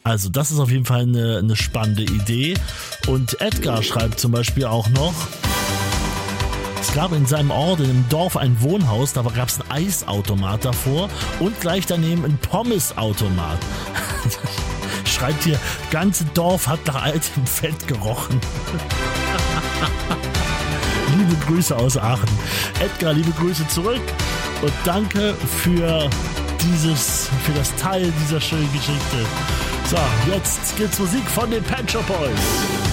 Also das ist auf jeden Fall eine spannende Idee. Und Edgar schreibt zum Beispiel auch noch, es gab in seinem Ort, in einem Dorf, ein Wohnhaus, da gab es einen Eisautomat davor und gleich daneben ein Pommesautomat. Schreibt hier, ganze Dorf hat nach altem Fett gerochen. Liebe Grüße aus Aachen. Edgar, liebe Grüße zurück und danke für das Teil dieser schönen Geschichte. So, jetzt gibt's Musik von den Pet Shop Boys.